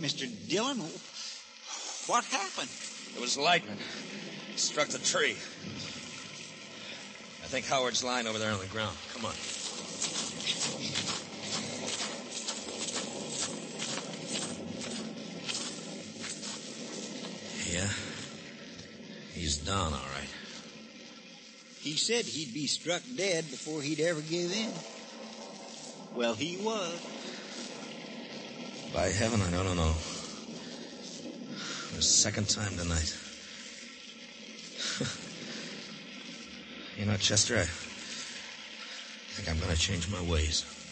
Mr. Dillon, what happened? It was lightning. It struck the tree. I think Howard's lying over there on the ground. Come on. Yeah. He's down, all right. He said he'd be struck dead before he'd ever give in. Well, he was. By heaven, I don't know. The second time tonight. You know, Chester, I think I'm going to change my ways.